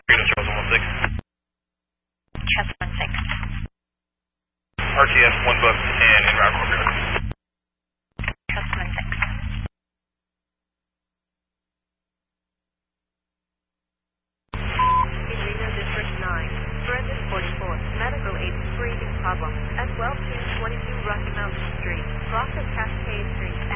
16. Chest 16. RTS 1 book and en route corporate. Chest 16. In Reno District 9, Forensic 44, medical aid breathing problem at 1222 Rocky Mountain Street, Rocket Cascade Street.